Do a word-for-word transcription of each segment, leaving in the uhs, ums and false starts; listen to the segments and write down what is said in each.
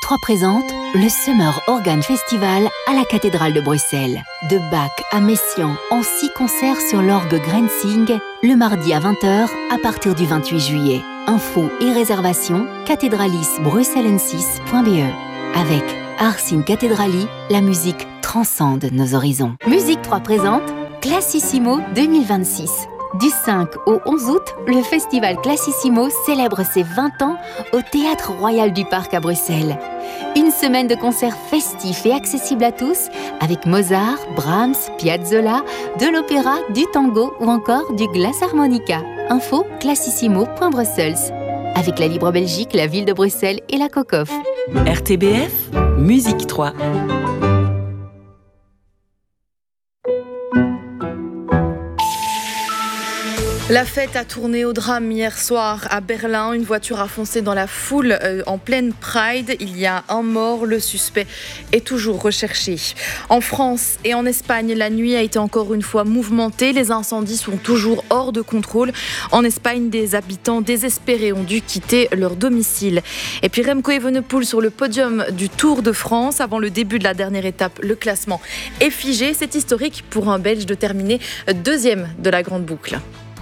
trois présente le Summer Organ Festival à la cathédrale de Bruxelles. De Bach à Messiaen, en six concerts sur l'orgue Grenzing, le mardi à vingt heures à partir du vingt-huit juillet. Infos et réservations cathédralis bruxellensis point b e. Avec Ars in Cathedrali, la musique transcende nos horizons. Musique trois présente Classissimo deux mille vingt-six. Du cinq au onze août, le festival Classissimo célèbre ses vingt ans au Théâtre Royal du Parc à Bruxelles. Une semaine de concerts festifs et accessibles à tous, avec Mozart, Brahms, Piazzolla, de l'opéra, du tango ou encore du glass harmonica. Info classissimo point brussels. Avec la Libre Belgique, la ville de Bruxelles et la COCOF. R T B F, Musique trois. La fête a tourné au drame hier soir à Berlin. Une voiture a foncé dans la foule euh, en pleine Pride. Il y a un mort. Le suspect est toujours recherché. En France et en Espagne, la nuit a été encore une fois mouvementée. Les incendies sont toujours hors de contrôle. En Espagne, des habitants désespérés ont dû quitter leur domicile. Et puis Remco Evenepoel sur le podium du Tour de France. Avant le début de la dernière étape, le classement est figé. C'est historique pour un Belge de terminer deuxième de la grande boucle.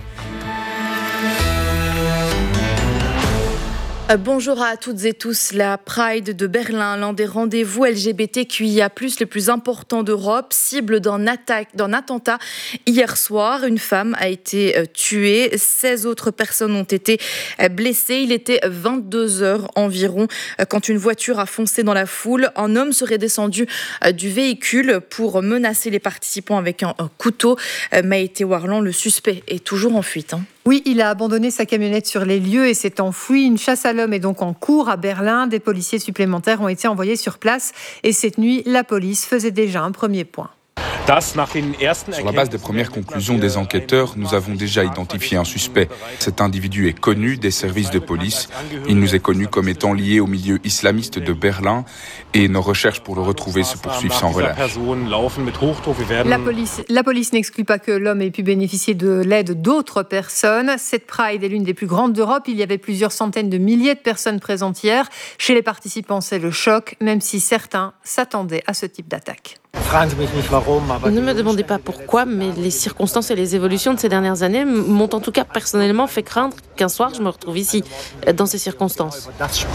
Bonjour à toutes et tous. La Pride de Berlin, l'un des rendez-vous L G B T Q I A plus, les plus importants d'Europe, cible d'un, attaque, d'un attentat hier soir. Une femme a été tuée, seize autres personnes ont été blessées. Il était vingt-deux heures environ quand une voiture a foncé dans la foule. Un homme serait descendu du véhicule pour menacer les participants avec un, un couteau. Maïté Warland, le suspect, est toujours en fuite. Hein. Oui, il a abandonné sa camionnette sur les lieux et s'est enfui. Une chasse à l'homme est donc en cours à Berlin. Des policiers supplémentaires ont été envoyés sur place. Et cette nuit, la police faisait déjà un premier point. Sur la base des premières conclusions des enquêteurs, nous avons déjà identifié un suspect. Cet individu est connu des services de police. Il nous est connu comme étant lié au milieu islamiste de Berlin et nos recherches pour le retrouver se poursuivent sans relâche. La police, la police n'exclut pas que l'homme ait pu bénéficier de l'aide d'autres personnes. Cette Pride est l'une des plus grandes d'Europe. Il y avait plusieurs centaines de milliers de personnes présentes hier. Chez les participants, c'est le choc, même si certains s'attendaient à ce type d'attaque. Ne me demandez pas pourquoi, mais les circonstances et les évolutions de ces dernières années m'ont en tout cas personnellement fait craindre qu'un soir je me retrouve ici, dans ces circonstances.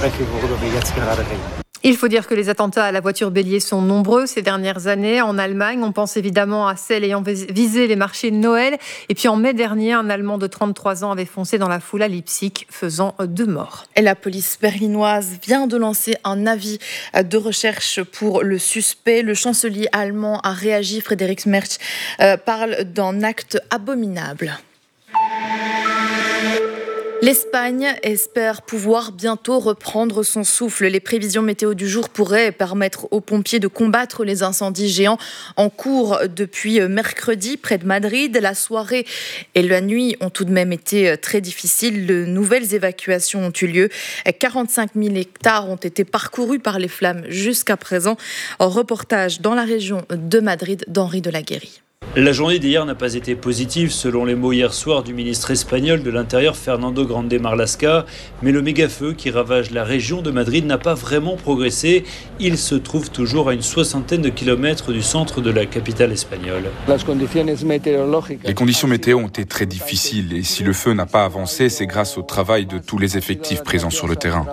Il faut dire que les attentats à la voiture bélier sont nombreux ces dernières années. En Allemagne, on pense évidemment à celles ayant visé les marchés de Noël. Et puis en mai dernier, un Allemand de trente-trois ans avait foncé dans la foule à Leipzig, faisant deux morts. Et la police berlinoise vient de lancer un avis de recherche pour le suspect. Le chancelier allemand a réagi. Friedrich Merz euh, parle d'un acte abominable. L'Espagne espère pouvoir bientôt reprendre son souffle. Les prévisions météo du jour pourraient permettre aux pompiers de combattre les incendies géants en cours depuis mercredi près de Madrid. La soirée et la nuit ont tout de même été très difficiles. De nouvelles évacuations ont eu lieu. quarante-cinq mille hectares ont été parcourus par les flammes jusqu'à présent. Un reportage dans la région de Madrid d'Henri de la Guérie. La journée d'hier n'a pas été positive, selon les mots hier soir du ministre espagnol de l'Intérieur Fernando Grande Marlaska, mais le méga-feu qui ravage la région de Madrid n'a pas vraiment progressé. Il se trouve toujours à une soixantaine de kilomètres du centre de la capitale espagnole. Les conditions météo ont été très difficiles et si le feu n'a pas avancé, c'est grâce au travail de tous les effectifs présents sur le terrain.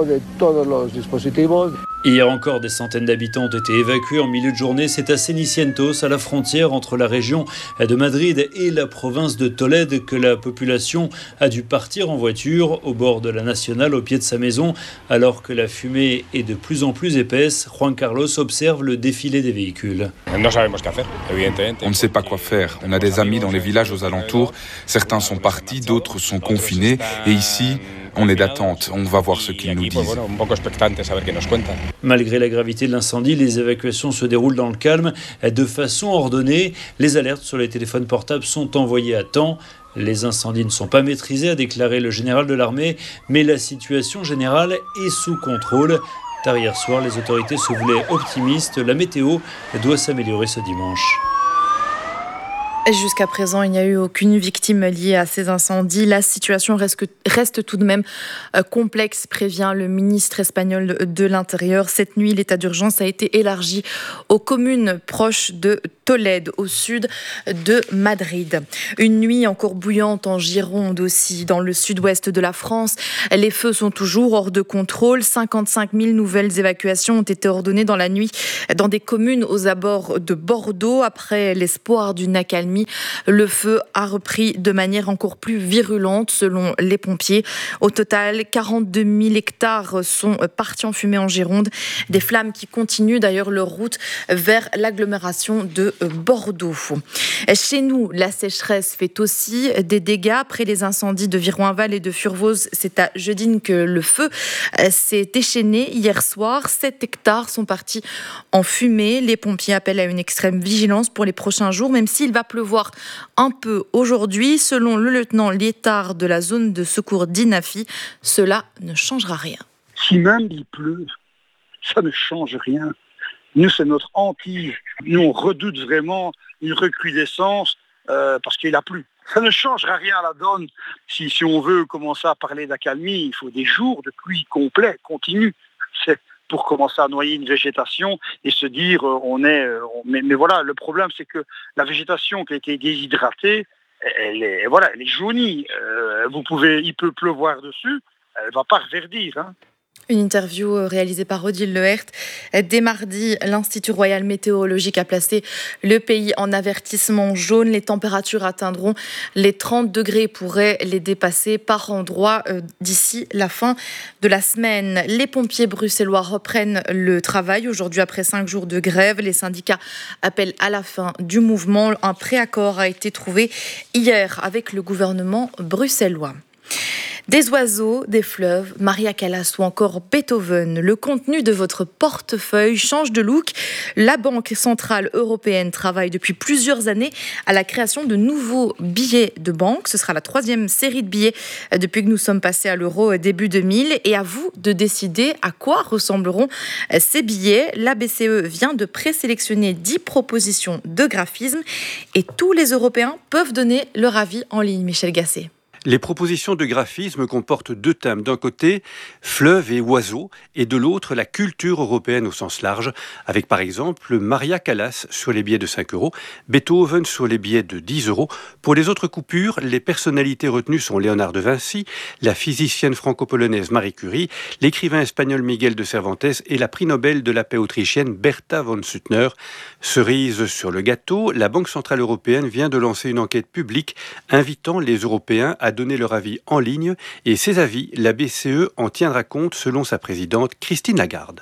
Hier encore, des centaines d'habitants ont été évacués en milieu de journée. C'est à Cenicientos, à la frontière entre la région de Madrid et la province de Tolède, que la population a dû partir en voiture au bord de la nationale, au pied de sa maison. Alors que la fumée est de plus en plus épaisse, Juan Carlos observe le défilé des véhicules. On ne sait pas quoi faire. On a des amis dans les villages aux alentours. Certains sont partis, d'autres sont confinés. Et ici, on est d'attente. On va voir ce qu'ils nous disent. Malgré la gravité de l'incendie, les évacuations se déroulent dans le calme, de façon ordonnée. Les alertes sur les téléphones portables sont envoyées à temps. Les incendies ne sont pas maîtrisés, a déclaré le général de l'armée, mais la situation générale est sous contrôle. Tard hier soir, les autorités se voulaient optimistes. La météo doit s'améliorer ce dimanche. Jusqu'à présent, il n'y a eu aucune victime liée à ces incendies. La situation reste, reste tout de même complexe, prévient le ministre espagnol de l'Intérieur. Cette nuit, l'état d'urgence a été élargi aux communes proches de Tolède, au sud de Madrid. Une nuit encore bouillante en Gironde aussi, dans le sud-ouest de la France. Les feux sont toujours hors de contrôle. cinquante-cinq mille nouvelles évacuations ont été ordonnées dans la nuit dans des communes aux abords de Bordeaux. Après l'espoir d'une accalmie, le feu a repris de manière encore plus virulente selon les pompiers. Au total, quarante-deux mille hectares sont partis en fumée en Gironde. Des flammes qui continuent d'ailleurs leur route vers l'agglomération de Bordeaux. Chez nous, la sécheresse fait aussi des dégâts. Après les incendies de Viroinval et de Furvoz, c'est à Jeudine que le feu s'est déchaîné hier soir. sept hectares sont partis en fumée. Les pompiers appellent à une extrême vigilance pour les prochains jours, même s'il va pleuvoir un peu aujourd'hui. Selon le lieutenant Liétard de la zone de secours d'Inafi, cela ne changera rien. Si même il pleut, ça ne change rien. Nous, c'est notre hantise. Nous, on redoute vraiment une recrudescence euh, parce qu'il a plu. Ça ne changera rien à la donne. Si, si on veut commencer à parler d'accalmie, il faut des jours de pluie complets, continue. C'est pour commencer à noyer une végétation et se dire euh, on est... Euh, on, mais, mais voilà, le problème, c'est que la végétation qui a été déshydratée, elle est, voilà, elle est jaunie. Euh, vous pouvez, il peut pleuvoir dessus, elle ne va pas reverdir, hein. Une interview réalisée par Odile Lehert. Dès mardi, l'Institut Royal Météorologique a placé le pays en avertissement jaune. Les températures atteindront les trente degrés et pourraient les dépasser par endroits d'ici la fin de la semaine. Les pompiers bruxellois reprennent le travail aujourd'hui après cinq jours de grève. Les syndicats appellent à la fin du mouvement. Un préaccord a été trouvé hier avec le gouvernement bruxellois. Des oiseaux, des fleuves, Maria Callas ou encore Beethoven. Le contenu de votre portefeuille change de look. La Banque centrale européenne travaille depuis plusieurs années à la création de nouveaux billets de banque. Ce sera la troisième série de billets depuis que nous sommes passés à l'euro début deux mille. Et à vous de décider à quoi ressembleront ces billets. La B C E vient de présélectionner dix propositions de graphisme et tous les Européens peuvent donner leur avis en ligne. Michel Gasset. Les propositions de graphisme comportent deux thèmes. D'un côté, fleuves et oiseaux, et de l'autre, la culture européenne au sens large, avec par exemple Maria Callas sur les billets de cinq euros, Beethoven sur les billets de dix euros. Pour les autres coupures, les personnalités retenues sont Léonard de Vinci, la physicienne franco-polonaise Marie Curie, l'écrivain espagnol Miguel de Cervantes et la prix Nobel de la paix autrichienne Bertha von Suttner. Cerise sur le gâteau, la Banque centrale européenne vient de lancer une enquête publique invitant les Européens à donner leur avis en ligne et ces avis, la B C E en tiendra compte selon sa présidente Christine Lagarde.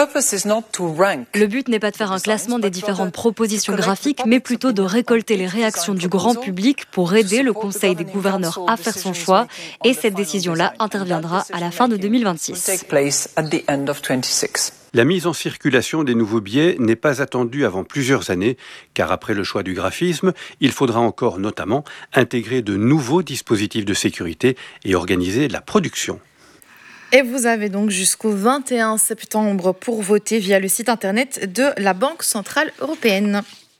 Le but n'est pas de faire un classement des différentes propositions graphiques, mais plutôt de récolter les réactions du grand public pour aider le Conseil des gouverneurs à faire son choix et cette décision-là interviendra à la fin de deux mille vingt-six. La mise en circulation des nouveaux billets n'est pas attendue avant plusieurs années, car après le choix du graphisme, il faudra encore notamment intégrer de nouveaux dispositifs de sécurité et organiser la production. Et vous avez donc jusqu'au vingt et un septembre pour voter via le site internet de la Banque centrale européenne.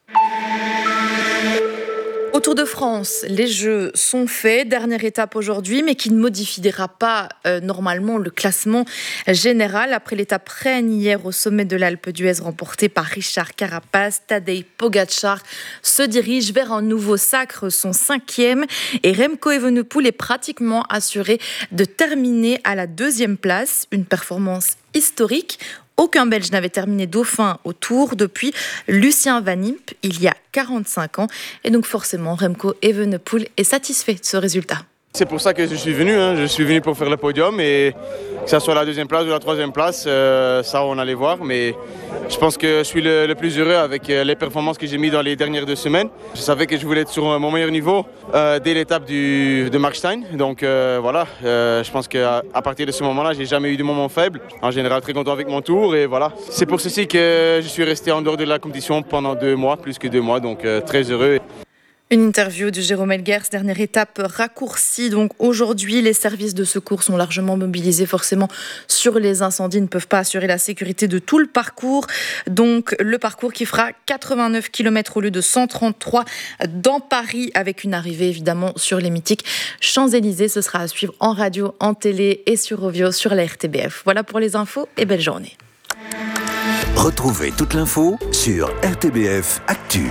Au Tour de France, les Jeux sont faits. Dernière étape aujourd'hui, mais qui ne modifiera pas euh, normalement le classement général. Après l'étape reine hier au sommet de l'Alpe d'Huez remportée par Richard Carapaz, Tadej Pogačar se dirige vers un nouveau sacre, son cinquième. Et Remco Evenepoel est pratiquement assuré de terminer à la deuxième place. Une performance historique. Aucun Belge n'avait terminé dauphin au Tour depuis Lucien Van Impe il y a quarante-cinq ans. Et donc forcément, Remco Evenepoel est satisfait de ce résultat. C'est pour ça que je suis venu. Hein. Je suis venu pour faire le podium et que ce soit la deuxième place ou la troisième place, euh, ça on allait voir. Mais je pense que je suis le, le plus heureux avec les performances que j'ai mises dans les dernières deux semaines. Je savais que je voulais être sur mon meilleur niveau euh, dès l'étape du, de Markstein. Donc euh, voilà, euh, je pense qu'à à partir de ce moment-là, j'ai jamais eu de moment faible. En général, très content avec mon tour et voilà. C'est pour ceci que je suis resté en dehors de la compétition pendant deux mois, plus que deux mois. Donc euh, très heureux. Une interview de Jérôme Elguers, dernière étape raccourcie. Donc aujourd'hui, les services de secours sont largement mobilisés. Forcément, sur les incendies, ne peuvent pas assurer la sécurité de tout le parcours. Donc le parcours qui fera quatre-vingt-neuf kilomètres au lieu de cent trente-trois dans Paris, avec une arrivée évidemment sur les mythiques Champs-Élysées. Ce sera à suivre en radio, en télé et sur Ovio sur la R T B F. Voilà pour les infos et belle journée. Retrouvez toute l'info sur R T B F Actu.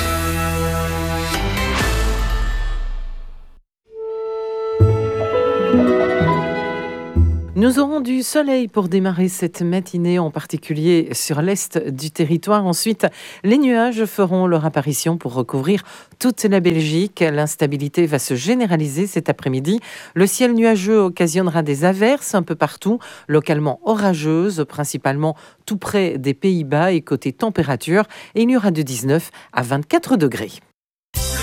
Nous aurons du soleil pour démarrer cette matinée, en particulier sur l'est du territoire. Ensuite, les nuages feront leur apparition pour recouvrir toute la Belgique. L'instabilité va se généraliser cet après-midi. Le ciel nuageux occasionnera des averses un peu partout, localement orageuses, principalement tout près des Pays-Bas et côté température. Et il y aura de dix-neuf à vingt-quatre degrés.